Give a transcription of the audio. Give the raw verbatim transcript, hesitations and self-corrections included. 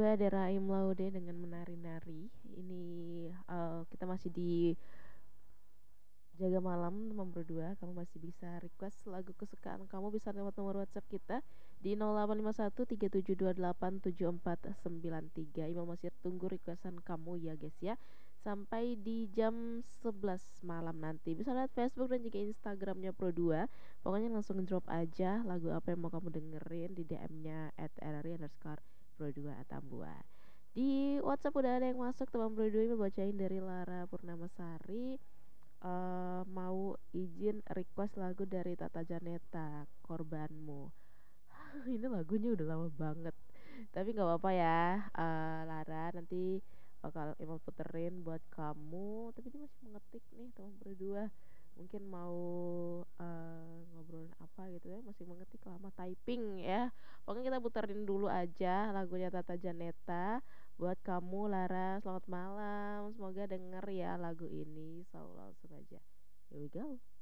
Gue ada Raim Laude dengan menari-nari. Ini eh, kita masih di jaga malam teman berdua. Kamu masih bisa request lagu kesukaan kamu bisa lewat nomor WhatsApp kita di nol delapan lima satu tiga tujuh dua delapan tujuh empat sembilan tiga. Imam masih tunggu requestan kamu ya guys ya. Sampai di jam sebelas malam nanti. Bisa lihat Facebook dan juga Instagramnya Pro dua. Pokoknya langsung drop aja lagu apa yang mau kamu dengerin di D M-nya at rri underscore Pro dua Atambua. Di WhatsApp udah ada yang masuk teman Pro dua, bacain dari Lara Purnamasari. Eh, mau izin request lagu dari Tata Janeta, Korbanmu. Ini lagunya udah lama banget. Tapi nggak apa-apa ya, eh, Lara. Nanti bakal Imam puterin buat kamu. Tapi dia masih mengetik nih teman berdua. Mungkin mau eh, ngobrolin apa gitu ya. Masih mengetik lama typing ya. Pokoknya kita puterin dulu aja lagunya Tata Janeta. Buat kamu Lara, selamat malam. Semoga denger ya lagu ini. So langsung aja. Here we go.